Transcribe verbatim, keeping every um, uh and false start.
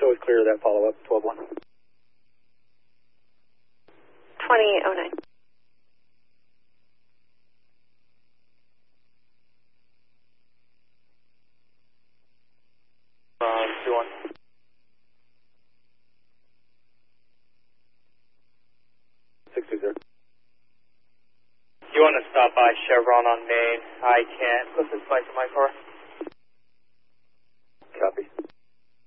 always clear that follow-up, twelve one. twenty-eight oh nine. Um, two one. six two zero. You want to stop by Chevron on Main? I can't. Put this bike in my car. Copy.